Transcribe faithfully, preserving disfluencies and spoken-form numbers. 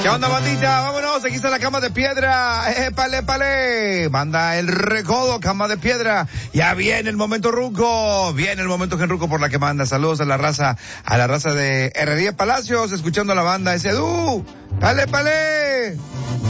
¿Qué onda, bandita? Vámonos, aquí está la cama de piedra. ¡Épale, épale! Manda el recodo, cama de piedra. Ya viene el momento ruco. Viene el momento genruco por la que manda. Saludos a la raza, a la raza de Herrería Palacios, escuchando a la banda ese du. ¡Pale, pale!